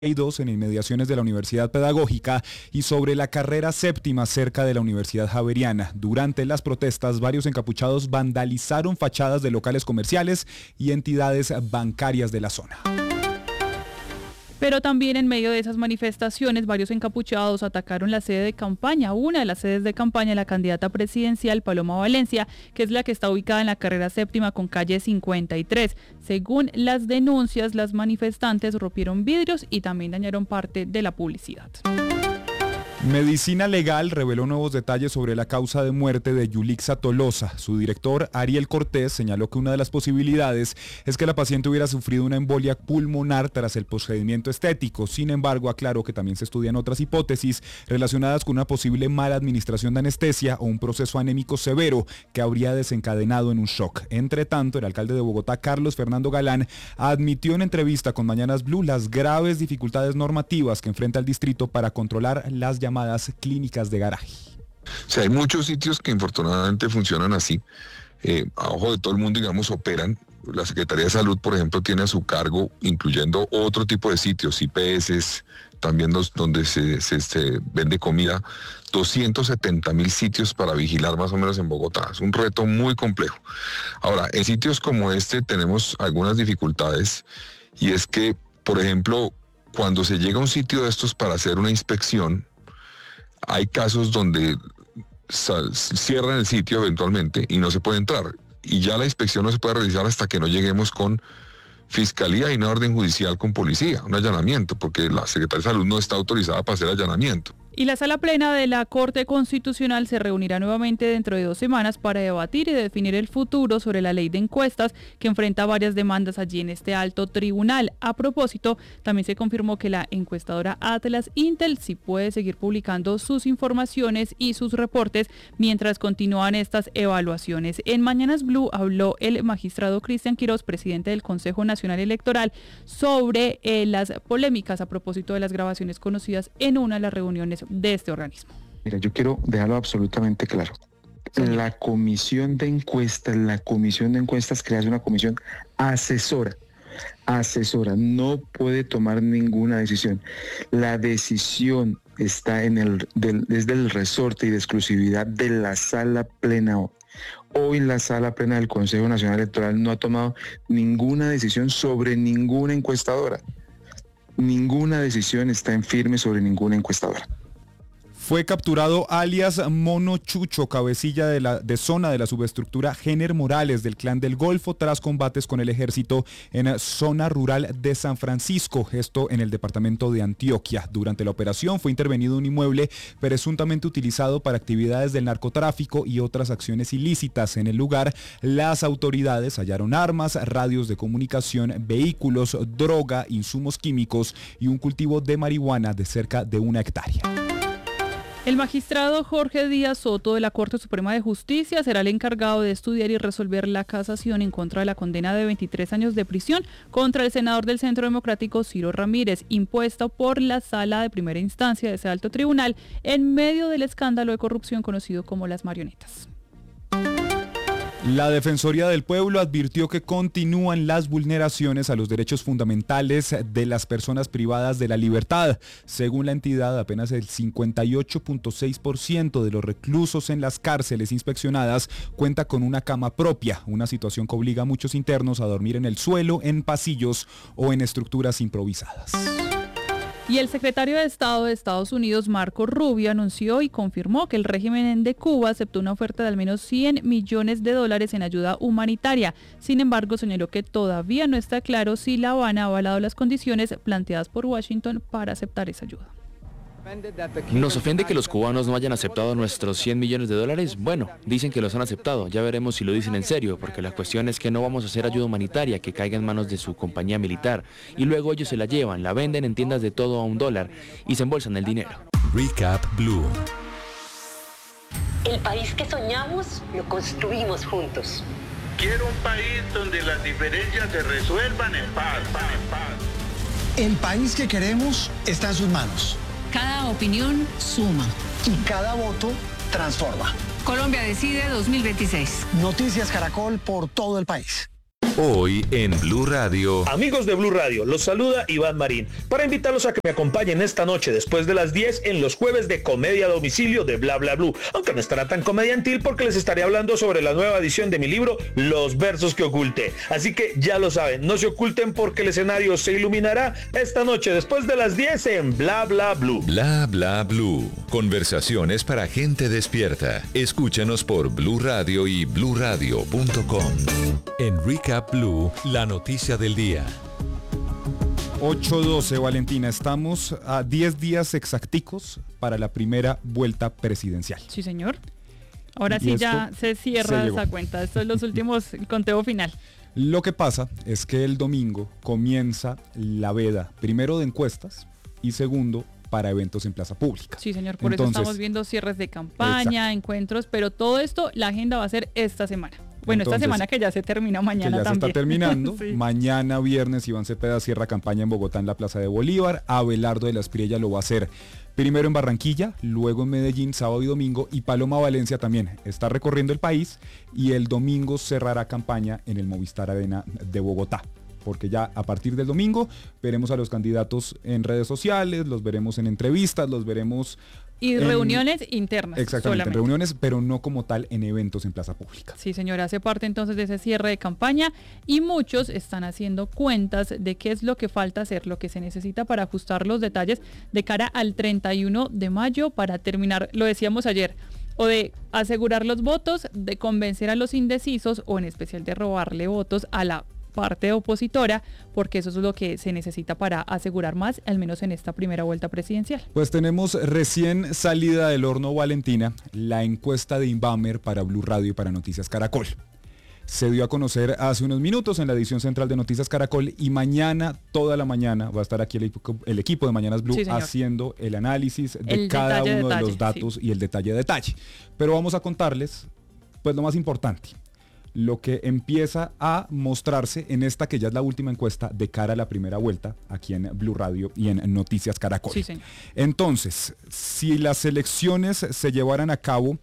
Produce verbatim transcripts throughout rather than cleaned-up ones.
dos en inmediaciones de la Universidad Pedagógica y sobre la carrera séptima cerca de la Universidad Javeriana. Durante las protestas, varios encapuchados vandalizaron fachadas de locales comerciales y entidades bancarias de la zona. Pero también en medio de esas manifestaciones, varios encapuchados atacaron la sede de campaña, una de las sedes de campaña de la candidata presidencial Paloma Valencia, que es la que está ubicada en la carrera séptima con calle cincuenta y tres. Según las denuncias, las manifestantes rompieron vidrios y también dañaron parte de la publicidad. Medicina Legal reveló nuevos detalles sobre la causa de muerte de Yulixa Tolosa. Su director, Ariel Cortés, señaló que una de las posibilidades es que la paciente hubiera sufrido una embolia pulmonar tras el procedimiento estético. Sin embargo, aclaró que también se estudian otras hipótesis relacionadas con una posible mala administración de anestesia o un proceso anémico severo que habría desencadenado en un shock. Entre tanto, el alcalde de Bogotá, Carlos Fernando Galán, admitió en entrevista con Mañanas Blue las graves dificultades normativas que enfrenta el distrito para controlar las llamadas llamadas clínicas de garaje. O sea, hay muchos sitios que infortunadamente funcionan así, eh, a ojo de todo el mundo, digamos, operan. La Secretaría de Salud, por ejemplo, tiene a su cargo, incluyendo otro tipo de sitios, I P S, también los, donde se, se, se vende comida, doscientos setenta mil sitios para vigilar más o menos en Bogotá. Es un reto muy complejo. Ahora, en sitios como este tenemos algunas dificultades, y es que, por ejemplo, cuando se llega a un sitio de estos para hacer una inspección, hay casos donde sal, cierran el sitio eventualmente y no se puede entrar. Y ya la inspección no se puede realizar hasta que no lleguemos con fiscalía y una orden judicial con policía, un allanamiento, porque la Secretaría de Salud no está autorizada para hacer allanamiento. Y la sala plena de la Corte Constitucional se reunirá nuevamente dentro de dos semanas para debatir y definir el futuro sobre la ley de encuestas que enfrenta varias demandas allí en este alto tribunal. A propósito, también se confirmó que la encuestadora Atlas Intel sí puede seguir publicando sus informaciones y sus reportes mientras continúan estas evaluaciones. En Mañanas Blue habló el magistrado Cristian Quiroz, presidente del Consejo Nacional Electoral, sobre eh, las polémicas a propósito de las grabaciones conocidas en una de las reuniones de este organismo. Mira, yo quiero dejarlo absolutamente claro. La comisión de encuestas, la comisión de encuestas crea una comisión asesora, asesora, no puede tomar ninguna decisión. La decisión está en el, del, desde el resorte y de exclusividad de la sala plena. Hoy la sala plena del Consejo Nacional Electoral no ha tomado ninguna decisión sobre ninguna encuestadora. Ninguna decisión está en firme sobre ninguna encuestadora. Fue capturado alias Mono Chucho, cabecilla de, la, de zona de la subestructura Jenner Morales del Clan del Golfo tras combates con el ejército en zona rural de San Francisco, esto en el departamento de Antioquia. Durante la operación fue intervenido un inmueble presuntamente utilizado para actividades del narcotráfico y otras acciones ilícitas. En el lugar, las autoridades hallaron armas, radios de comunicación, vehículos, droga, insumos químicos y un cultivo de marihuana de cerca de una hectárea. El magistrado Jorge Díaz Soto de la Corte Suprema de Justicia será el encargado de estudiar y resolver la casación en contra de la condena de veintitrés años de prisión contra el senador del Centro Democrático Ciro Ramírez, impuesta por la Sala de Primera Instancia de ese alto tribunal en medio del escándalo de corrupción conocido como las marionetas. La Defensoría del Pueblo advirtió que continúan las vulneraciones a los derechos fundamentales de las personas privadas de la libertad. Según la entidad, apenas el cincuenta y ocho punto seis por ciento de los reclusos en las cárceles inspeccionadas cuenta con una cama propia, una situación que obliga a muchos internos a dormir en el suelo, en pasillos o en estructuras improvisadas. Y el secretario de Estado de Estados Unidos, Marco Rubio, anunció y confirmó que el régimen de Cuba aceptó una oferta de al menos cien millones de dólares en ayuda humanitaria. Sin embargo, señaló que todavía no está claro si La Habana ha avalado las condiciones planteadas por Washington para aceptar esa ayuda. ¿Nos ofende que los cubanos no hayan aceptado nuestros cien millones de dólares? Bueno, dicen que los han aceptado, ya veremos si lo dicen en serio, porque la cuestión es que no vamos a hacer ayuda humanitaria que caiga en manos de su compañía militar, y luego ellos se la llevan, la venden en tiendas de todo a un dólar y se embolsan el dinero. Recap Blue. El país que soñamos lo construimos juntos. Quiero un país donde las diferencias se resuelvan en paz, paz, paz. El país que queremos está en sus manos. Cada opinión suma. Y cada voto transforma. Colombia Decide dos mil veintiséis. Noticias Caracol por todo el país. Hoy en Blue Radio. Amigos de Blue Radio, los saluda Iván Marín para invitarlos a que me acompañen esta noche después de las diez en los jueves de comedia a domicilio de Bla Bla Blue, aunque no estará tan comediantil porque les estaré hablando sobre la nueva edición de mi libro Los versos que oculté. Así que ya lo saben, no se oculten porque el escenario se iluminará esta noche después de las diez en Bla Bla Blue. Bla Bla Blue. Conversaciones para gente despierta. Escúchanos por Blue Radio y blue radio punto com. En Recap Blue, la noticia del día. ocho doce, Valentina, estamos a diez días exacticos para la primera vuelta presidencial. Sí, señor. Ahora Y sí esto ya se cierra se esa cuenta. Esto es los últimos, el conteo final. Lo que pasa es que el domingo comienza la veda, primero de encuestas y segundo para eventos en plaza pública. Sí, señor, por Entonces, eso estamos viendo cierres de campaña, exacto, encuentros, pero todo esto, la agenda va a ser esta semana. Bueno, Entonces, esta semana que ya se termina, mañana que ya también. se está terminando. Sí. Mañana viernes Iván Cepeda cierra campaña en Bogotá en la Plaza de Bolívar. Abelardo de la Espriella lo va a hacer primero en Barranquilla, luego en Medellín, sábado y domingo. Y Paloma Valencia también está recorriendo el país y el domingo cerrará campaña en el Movistar Arena de Bogotá. Porque ya a partir del domingo veremos a los candidatos en redes sociales, los veremos en entrevistas, los veremos... Y en, reuniones internas. Exactamente, solamente. en reuniones, pero no como tal en eventos en plaza pública. Sí, señora, hace parte entonces de ese cierre de campaña y muchos están haciendo cuentas de qué es lo que falta hacer, lo que se necesita para ajustar los detalles de cara al treinta y uno de mayo para terminar, lo decíamos ayer, o de asegurar los votos, de convencer a los indecisos o en especial de robarle votos a la parte opositora, porque eso es lo que se necesita para asegurar más, al menos en esta primera vuelta presidencial. Pues tenemos recién salida del horno, Valentina, la encuesta de Inbamer para Blue Radio y para Noticias Caracol. Se dio a conocer hace unos minutos en la edición central de Noticias Caracol y mañana, toda la mañana, va a estar aquí el, equipo, el equipo de Mañanas Blue, sí, haciendo el análisis de el cada detalle, uno detalle, de los datos, sí, y el detalle a detalle. Pero vamos a contarles, pues, lo más importante. Lo que empieza a mostrarse en esta que ya es la última encuesta de cara a la primera vuelta aquí en Blue Radio y en Noticias Caracol. Sí, señor. Entonces, si las elecciones se llevaran a cabo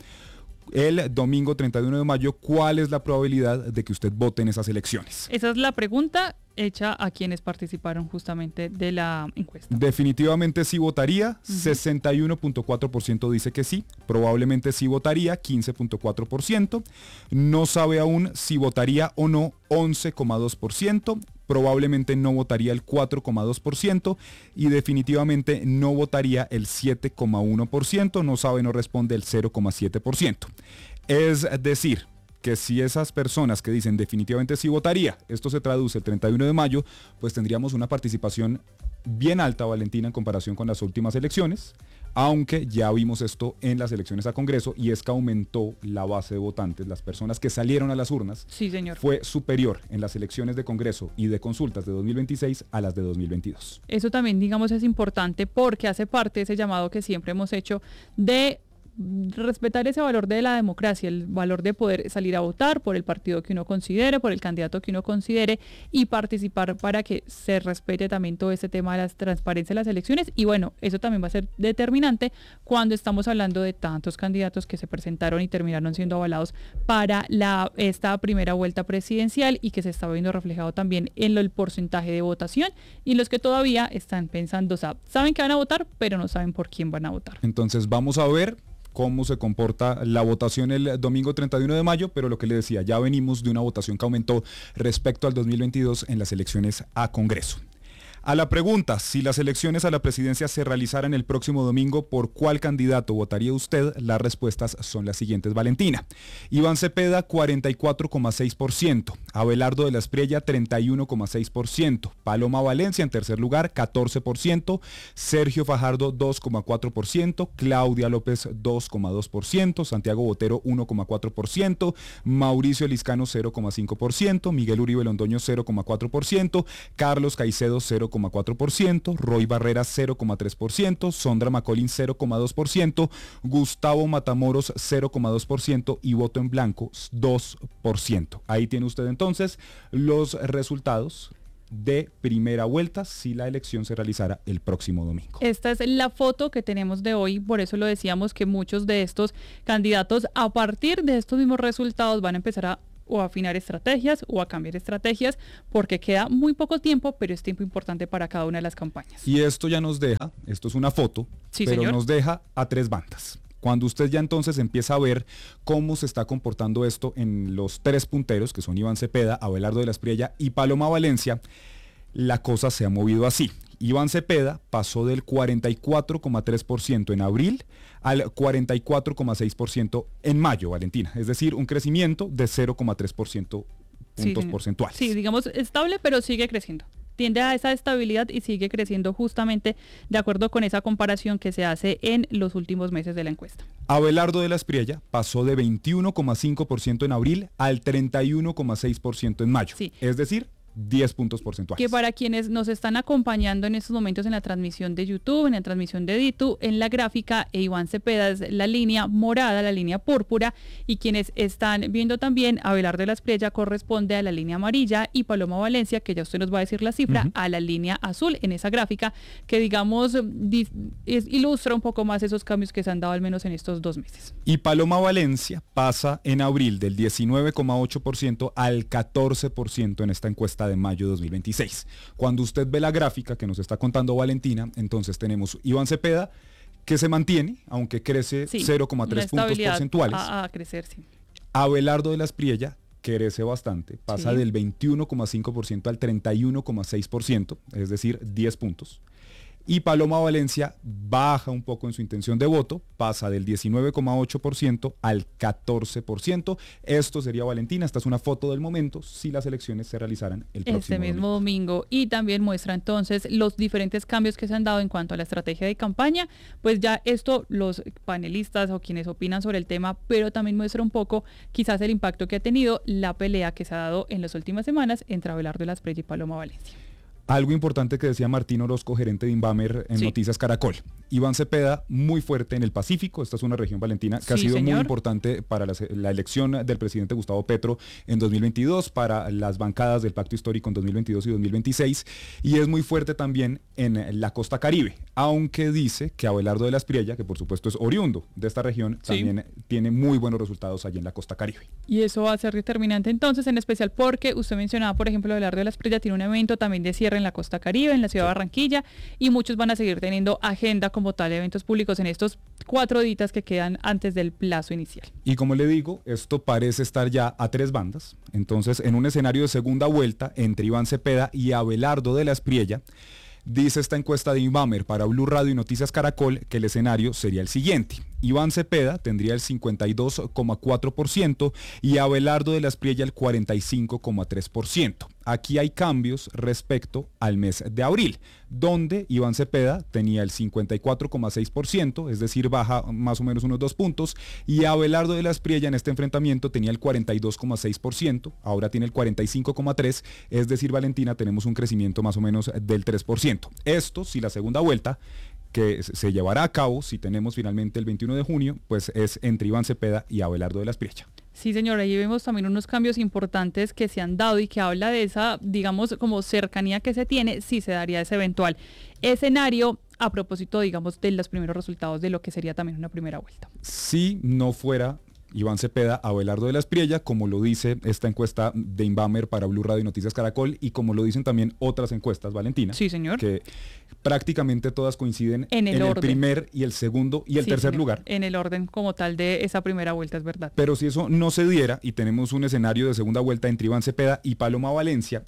el domingo treinta y uno de mayo, ¿cuál es la probabilidad de que usted vote en esas elecciones? Esa es la pregunta hecha a quienes participaron justamente de la encuesta. Definitivamente sí votaría, uh-huh. sesenta y uno punto cuatro por ciento dice que sí, probablemente sí votaría, quince punto cuatro por ciento, no sabe aún si votaría o no, once coma dos por ciento, probablemente no votaría el cuatro coma dos por ciento y definitivamente no votaría el siete coma uno por ciento, no sabe, no responde el cero coma siete por ciento. Es decir, que si esas personas que dicen definitivamente sí votaría, esto se traduce el treinta y uno de mayo, pues tendríamos una participación bien alta, Valentina, en comparación con las últimas elecciones, aunque ya vimos esto en las elecciones a Congreso y es que aumentó la base de votantes, las personas que salieron a las urnas, sí, señor, fue superior en las elecciones de Congreso y de consultas de dos mil veintiséis a las de dos mil veintidós. Eso también, digamos, es importante porque hace parte de ese llamado que siempre hemos hecho de respetar ese valor de la democracia, el valor de poder salir a votar por el partido que uno considere, por el candidato que uno considere y participar para que se respete también todo este tema de la transparencia de las elecciones. Y bueno, eso también va a ser determinante cuando estamos hablando de tantos candidatos que se presentaron y terminaron siendo avalados para la, esta primera vuelta presidencial y que se está viendo reflejado también en lo, el porcentaje de votación y los que todavía están pensando, o sea, saben que van a votar, pero no saben por quién van a votar. Entonces vamos a ver cómo se comporta la votación el domingo treinta y uno de mayo, pero lo que le decía, ya venimos de una votación que aumentó respecto al dos mil veintidós en las elecciones a Congreso. A la pregunta, si las elecciones a la presidencia se realizaran el próximo domingo, ¿por cuál candidato votaría usted? Las respuestas son las siguientes, Valentina. Iván Cepeda, cuarenta y cuatro coma seis por ciento. Abelardo de la Espriella, treinta y uno coma seis por ciento. Paloma Valencia, en tercer lugar, catorce por ciento. Sergio Fajardo, dos coma cuatro por ciento. Claudia López, dos coma dos por ciento. Santiago Botero, uno coma cuatro por ciento. Mauricio Liscano, cero coma cinco por ciento. Miguel Uribe Londoño, cero coma cuatro por ciento. Carlos Caicedo, cero coma cuatro por ciento, Roy Barrera cero coma tres por ciento, Sondra Macolín cero coma dos por ciento, Gustavo Matamoros cero coma dos por ciento y voto en blanco dos por ciento. Ahí tiene usted entonces los resultados de primera vuelta si la elección se realizara el próximo domingo. Esta es la foto que tenemos de hoy, por eso lo decíamos que muchos de estos candidatos a partir de estos mismos resultados van a empezar a o a afinar estrategias o a cambiar estrategias, porque queda muy poco tiempo, pero es tiempo importante para cada una de las campañas. Y esto ya nos deja, esto es una foto, sí, pero señor. nos deja a tres bandas. Cuando usted ya entonces empieza a ver cómo se está comportando esto en los tres punteros, que son Iván Cepeda, Abelardo de la Espriella y Paloma Valencia, la cosa se ha movido así. Iván Cepeda pasó del cuarenta y cuatro coma tres por ciento en abril al cuarenta y cuatro coma seis por ciento en mayo, Valentina. Es decir, un crecimiento de cero coma tres por ciento puntos sí, porcentuales. Sí, digamos estable, pero sigue creciendo. Tiende a esa estabilidad y sigue creciendo justamente de acuerdo con esa comparación que se hace en los últimos meses de la encuesta. Abelardo de la Espriella pasó de veintiuno coma cinco por ciento en abril al treinta y uno coma seis por ciento en mayo. Sí. Es decir, diez puntos porcentuales. Que para quienes nos están acompañando en estos momentos en la transmisión de YouTube, en la transmisión de Ditu, en la gráfica, e Iván Cepeda es la línea morada, la línea púrpura, y quienes están viendo también, Abelardo de la Espriella corresponde a la línea amarilla y Paloma Valencia, que ya usted nos va a decir la cifra, uh-huh. a la línea azul en esa gráfica, que digamos di- es, ilustra un poco más esos cambios que se han dado al menos en estos dos meses. Y Paloma Valencia pasa en abril del diecinueve coma ocho por ciento al catorce por ciento en esta encuesta de mayo de dos mil veintiséis. Cuando usted ve la gráfica que nos está contando Valentina, entonces tenemos Iván Cepeda, que se mantiene, aunque crece sí, cero coma tres puntos porcentuales. A, a crecer, sí. Abelardo de la Espriella crece bastante, pasa sí. del veintiuno coma cinco por ciento al treinta y uno coma seis por ciento, es decir, diez puntos. Y Paloma Valencia baja un poco en su intención de voto, pasa del diecinueve coma ocho por ciento al catorce por ciento. Esto sería, Valentina, esta es una foto del momento si las elecciones se realizaran el próximo este mismo domingo. domingo. Y también muestra entonces los diferentes cambios que se han dado en cuanto a la estrategia de campaña. Pues ya esto los panelistas o quienes opinan sobre el tema, pero también muestra un poco quizás el impacto que ha tenido la pelea que se ha dado en las últimas semanas entre Abelardo de la Espriella y Paloma Valencia. Algo importante que decía Martín Orozco, gerente de Invamer en sí. Noticias Caracol. Iván Cepeda, muy fuerte en el Pacífico. Esta es una región, Valentina, que sí, ha sido señor. muy importante para la, la elección del presidente Gustavo Petro en dos mil veintidós, para las bancadas del Pacto Histórico en dos mil veintidós y dos mil veintiséis. Y es muy fuerte también en la costa Caribe, aunque dice que Abelardo de la Espriella, que por supuesto es oriundo de esta región, sí. también tiene muy buenos resultados allí en la costa Caribe. Y eso va a ser determinante entonces, en especial porque usted mencionaba, por ejemplo, Abelardo de la Espriella tiene un evento también de cierre en la costa Caribe, en la ciudad de Barranquilla, y muchos van a seguir teniendo agenda como tal de eventos públicos en estos cuatro días que quedan antes del plazo inicial. Y como le digo, esto parece estar ya a tres bandas. Entonces, en un escenario de segunda vuelta entre Iván Cepeda y Abelardo de la Espriella, dice esta encuesta de Invamer para Blue Radio y Noticias Caracol que el escenario sería el siguiente. Iván Cepeda tendría el cincuenta y dos coma cuatro por ciento y Abelardo de la Espriella el cuarenta y cinco coma tres por ciento. Aquí hay cambios respecto al mes de abril, donde Iván Cepeda tenía el cincuenta y cuatro coma seis por ciento, es decir, baja más o menos unos dos puntos, y Abelardo de la Espriella en este enfrentamiento tenía el cuarenta y dos coma seis por ciento, ahora tiene el cuarenta y cinco coma tres por ciento, es decir, Valentina, tenemos un crecimiento más o menos del tres por ciento. Esto, si la segunda vuelta, que se llevará a cabo, si tenemos finalmente el veintiuno de junio, pues es entre Iván Cepeda y Abelardo de la Espriella. Sí, señora, ahí vemos también unos cambios importantes que se han dado y que habla de esa, digamos, como cercanía que se tiene si se daría ese eventual escenario a propósito, digamos, de los primeros resultados de lo que sería también una primera vuelta. Si no fuera Iván Cepeda, Abelardo de la Espriella, como lo dice esta encuesta de Invamer para Blue Radio y Noticias Caracol, y como lo dicen también otras encuestas, Valentina. Sí, señor. Que prácticamente todas coinciden en el, en el primer y el segundo y el sí, tercer señor. lugar. En el orden como tal de esa primera vuelta, es verdad. Pero si eso no se diera y tenemos un escenario de segunda vuelta entre Iván Cepeda y Paloma Valencia,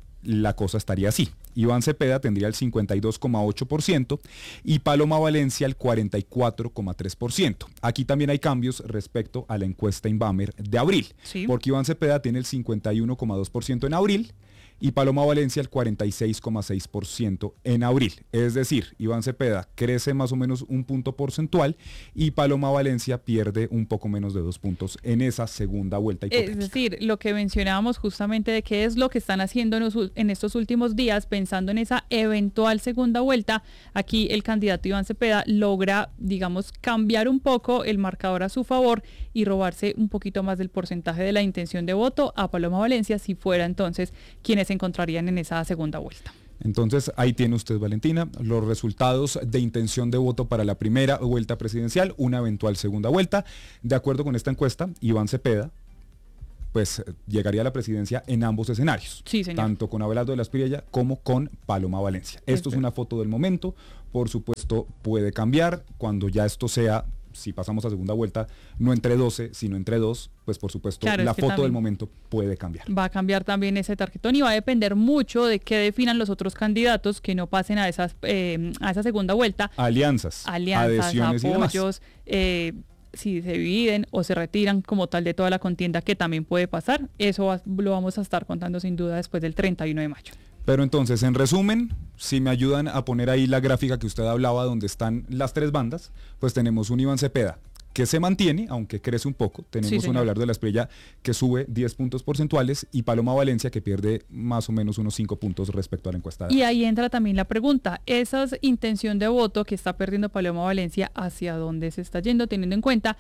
la cosa estaría así. Iván Cepeda tendría el cincuenta y dos coma ocho por ciento y Paloma Valencia el cuarenta y cuatro coma tres por ciento. Aquí también hay cambios respecto a la encuesta Invamer de abril, sí. porque Iván Cepeda tiene el cincuenta y uno coma dos por ciento en abril y Paloma Valencia el cuarenta y seis coma seis por ciento en abril. Es decir, Iván Cepeda crece más o menos un punto porcentual y Paloma Valencia pierde un poco menos de dos puntos en esa segunda vuelta hipotética. Es decir, lo que mencionábamos justamente de qué es lo que están haciendo en, los, en estos últimos días, pensando en esa eventual segunda vuelta, aquí el candidato Iván Cepeda logra, digamos, cambiar un poco el marcador a su favor y robarse un poquito más del porcentaje de la intención de voto a Paloma Valencia, si fuera entonces quienes se encontrarían en esa segunda vuelta. Entonces ahí tiene usted, Valentina, los resultados de intención de voto para la primera vuelta presidencial, una eventual segunda vuelta. De acuerdo con esta encuesta, Iván Cepeda pues llegaría a la presidencia en ambos escenarios, sí, señor. Tanto con Abelardo de la Espriella como con Paloma Valencia. Esto es una foto del momento, por supuesto puede cambiar cuando ya esto sea, si pasamos a segunda vuelta, no entre doce, sino entre dos, pues por supuesto claro, la es que foto del momento puede cambiar. Va a cambiar también ese tarjetón y va a depender mucho de qué definan los otros candidatos que no pasen a esas eh, a esa segunda vuelta. Alianzas, alianzas, adhesiones apoyos, y demás. Eh, si se dividen o se retiran como tal de toda la contienda, que también puede pasar. Eso va, lo vamos a estar contando sin duda después del treinta y uno de mayo. Pero entonces, en resumen, si me ayudan a poner ahí la gráfica que usted hablaba donde están las tres bandas, pues tenemos un Iván Cepeda que se mantiene, aunque crece un poco. Tenemos sí, un Abelardo de la Espriella que sube diez puntos porcentuales y Paloma Valencia que pierde más o menos unos cinco puntos respecto a la encuesta. Y ahí entra también la pregunta, esa intención de voto que está perdiendo Paloma Valencia, ¿hacia dónde se está yendo? Teniendo en cuenta